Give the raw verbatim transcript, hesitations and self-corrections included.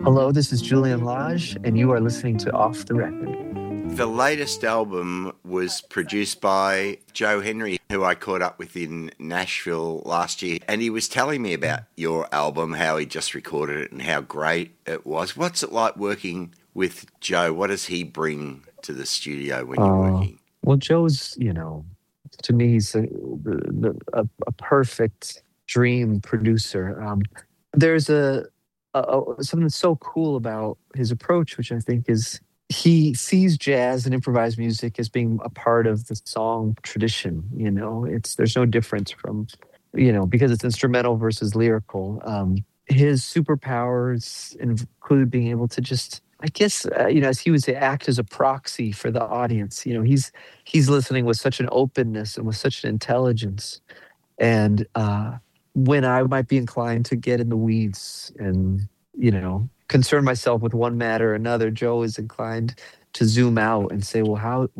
Hello, this is Julian Lage, and you are listening to Off the Record. The latest album was produced by Joe Henry, who I caught up with in Nashville last year, and he was telling me about your album, how he just recorded it and how great it was. What's it like working with Joe? What does he bring to the studio when you're Uh, working? well, Joe's, you know, to me, he's a, the, the, a, a perfect dream producer. Um, there's a, a, a something that's so cool about his approach, which I think is he sees jazz and improvised music as being a part of the song tradition. You know, it's there's no difference from, you know, because it's instrumental versus lyrical. Um, his superpowers include being able to just, I guess, uh, you know, as he would say, act as a proxy for the audience. You know, he's he's listening with such an openness and with such an intelligence. And uh, when I might be inclined to get in the weeds and, you know, concern myself with one matter or another, Joe is inclined to zoom out and say, well, how